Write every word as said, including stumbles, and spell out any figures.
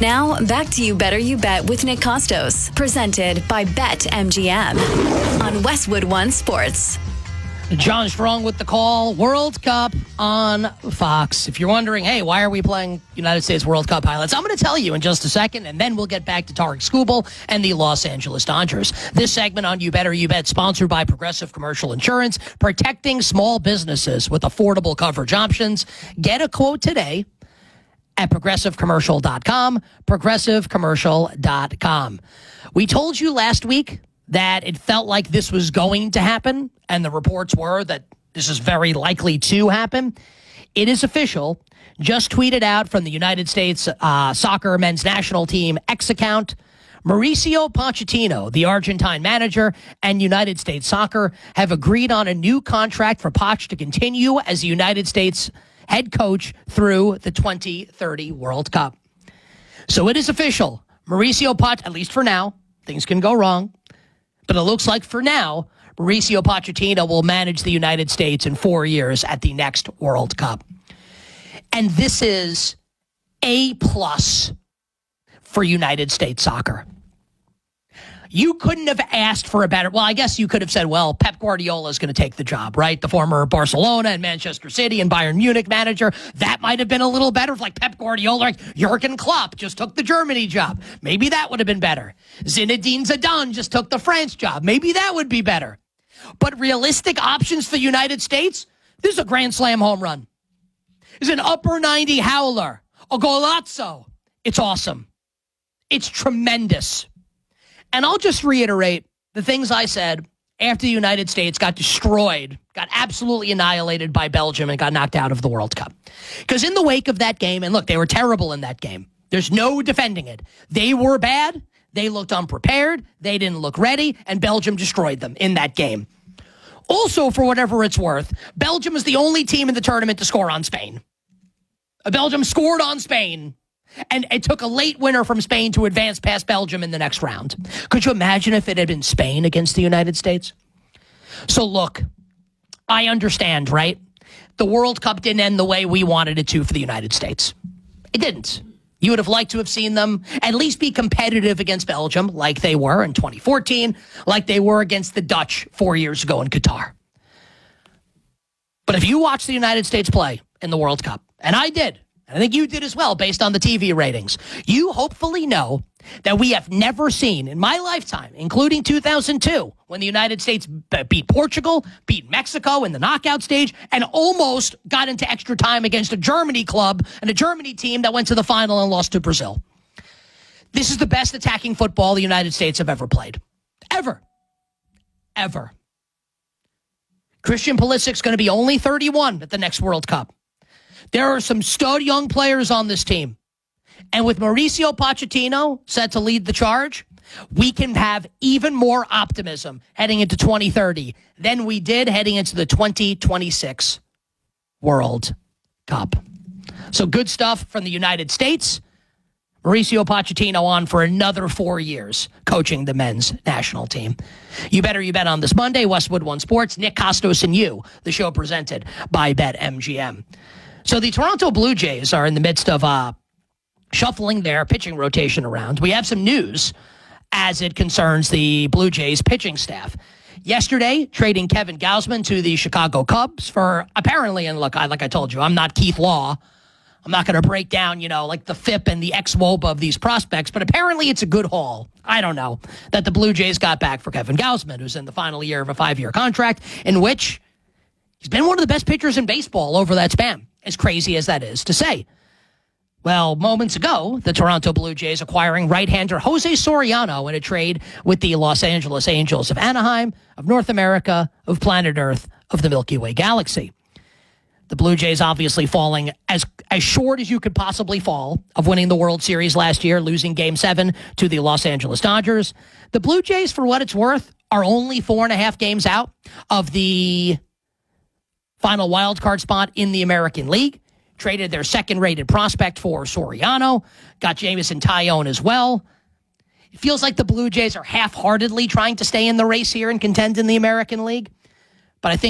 Now, back to You Better You Bet with Nick Costos, presented by BetMGM on Westwood One Sports. John Strong with the call. World Cup on Fox. If you're wondering, hey, why are we playing United States World Cup highlights? I'm going to tell you in just a second, and then we'll get back to Tarek Skubal and the Los Angeles Dodgers. This segment on You Better You Bet, sponsored by Progressive Commercial Insurance, protecting small businesses with affordable coverage options. Get a quote today at progressive commercial dot com, progressive commercial dot com. We told you last week that it felt like this was going to happen, and the reports were that this is very likely to happen. It is official. Just tweeted out from the United States uh, soccer men's national team X account. Mauricio Pochettino, the Argentine manager, and United States Soccer have agreed on a new contract for Poch to continue as the United States head coach through the twenty thirty World Cup. So it is official. Mauricio Poch, at least for now, things can go wrong, but it looks like for now, Mauricio Pochettino will manage the United States in four years at the next World Cup. And this is A plus for United States soccer. You couldn't have asked for a better, well, I guess you could have said, well, Pep Guardiola is going to take the job, right? The former Barcelona and Manchester City and Bayern Munich manager. That might have been a little better if, like, Pep Guardiola, like Jurgen Klopp just took the Germany job. Maybe that would have been better. Zinedine Zidane just took the France job. Maybe that would be better. But realistic options for the United States, this is a Grand Slam home run. This is an upper ninety howler, a golazzo. It's awesome. It's tremendous. And I'll just reiterate the things I said after the United States got destroyed, got absolutely annihilated by Belgium and got knocked out of the World Cup. Because in the wake of that game, and look, they were terrible in that game. There's no defending it. They were bad. They looked unprepared. They didn't look ready. And Belgium destroyed them in that game. Also, for whatever it's worth, Belgium is the only team in the tournament to score on Spain. Belgium scored on Spain. And it took a late winner from Spain to advance past Belgium in the next round. Could you imagine if it had been Spain against the United States? So look, I understand, right? The World Cup didn't end the way we wanted it to for the United States. It didn't. You would have liked to have seen them at least be competitive against Belgium like they were in twenty fourteen, like they were against the Dutch four years ago in Qatar. But if you watch the United States play in the World Cup, and I did, I think you did as well based on the T V ratings, you hopefully know that we have never seen in my lifetime, including two thousand two, when the United States beat Portugal, beat Mexico in the knockout stage, and almost got into extra time against a Germany club and a Germany team that went to the final and lost to Brazil. This is the best attacking football the United States have ever played. Ever. Ever. Christian Pulisic's going to be only thirty-one at the next World Cup. There are some stud young players on this team. And with Mauricio Pochettino set to lead the charge, we can have even more optimism heading into twenty thirty than we did heading into the twenty twenty-six World Cup. So good stuff from the United States. Mauricio Pochettino on for another four years coaching the men's national team. You better you bet on this Monday, Westwood One Sports, Nick Costos and you, the show presented by BetMGM. So the Toronto Blue Jays are in the midst of uh, shuffling their pitching rotation around. We have some news as it concerns the Blue Jays pitching staff. Yesterday, trading Kevin Gausman to the Chicago Cubs for apparently, and look, I, like I told you, I'm not Keith Law. I'm not going to break down, you know, like the F I P and the ex-W O B A of these prospects, but apparently it's a good haul. I don't know that the Blue Jays got back for Kevin Gausman, who's in the final year of a five-year contract in which he's been one of the best pitchers in baseball over that span. As crazy as that is to say. Well, moments ago, the Toronto Blue Jays acquiring right-hander Jose Soriano in a trade with the Los Angeles Angels of Anaheim, of North America, of planet Earth, of the Milky Way galaxy. The Blue Jays obviously falling as, as short as you could possibly fall of winning the World Series last year, losing Game seven to the Los Angeles Dodgers. The Blue Jays, for what it's worth, are only four and a half games out of the final wild card spot in the American League. Traded their second-rated prospect for Soriano. Got Jameson Taillon as well. It feels like the Blue Jays are half-heartedly trying to stay in the race here and contend in the American League. But I think